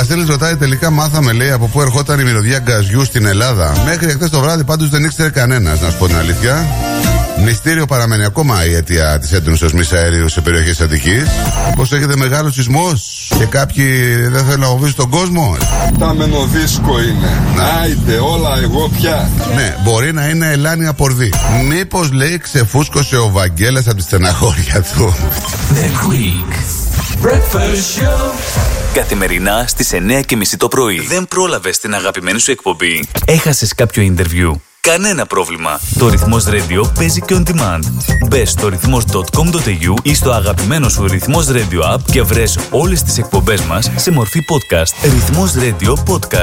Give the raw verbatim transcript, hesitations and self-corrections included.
Βασίλης ρωτάει, τελικά μάθαμε, λέει, από πού ερχόταν η μυρωδιά γκαζιού στην Ελλάδα. Μέχρι χθες το βράδυ πάντως δεν ήξερε κανένας, να σου πω την αλήθεια. Μυστήριο παραμένει ακόμα η αιτία της έντονης οσμής αερίου σε περιοχές της Αττικής. Πως έχετε μεγάλο σεισμός και κάποιοι δεν θέλουν να φοβήσουν τον κόσμο. Τάμενο δίσκο είναι. Άιτε όλα εγώ πια. Ναι, μπορεί να είναι ελάνια πορδί. Μήπως, λέει, ξεφούσκωσε ο Βαγγέλας από τη στεναχώρια του. The Greek Breakfast Show. Καθημερινά στις εννιά και μισή το πρωί. Δεν πρόλαβες την αγαπημένη σου εκπομπή? Έχασες κάποιο interview? Κανένα πρόβλημα. Το Ρυθμός Radio παίζει και on demand. Μπες στο ρυθμός τελεία κομ τελεία έι γιου ή στο αγαπημένο σου Ρυθμός Radio app και βρες όλες τις εκπομπές μας σε μορφή podcast. Ρυθμός Radio Podcast.